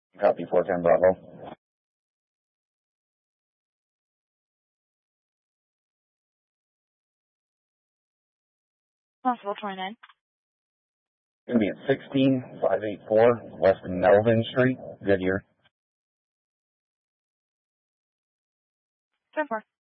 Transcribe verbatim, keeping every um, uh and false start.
Copy four ten Bravo. Possible twenty-nine. Going to be at sixteen five eighty-four West Melvin Street, Goodyear. ten four.